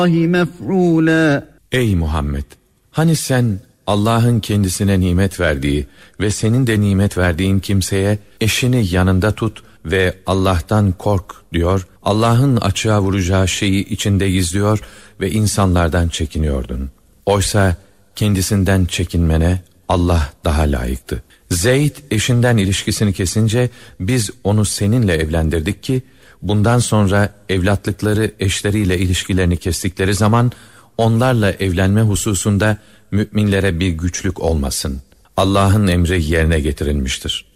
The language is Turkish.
مَفْعُولًا. Ey Muhammed! Hani sen Allah'ın kendisine nimet verdiği ve senin de nimet verdiğin kimseye eşini yanında tut ve Allah'tan kork diyor, Allah'ın açığa vuracağı şeyi içinde gizliyor ve insanlardan çekiniyordun. Oysa kendisinden çekinmene Allah daha layıktı. Zeyd eşinden ilişkisini kesince biz onu seninle evlendirdik ki bundan sonra evlatlıkları eşleriyle ilişkilerini kestikleri zaman onlarla evlenme hususunda müminlere bir güçlük olmasın. Allah'ın emri yerine getirilmiştir.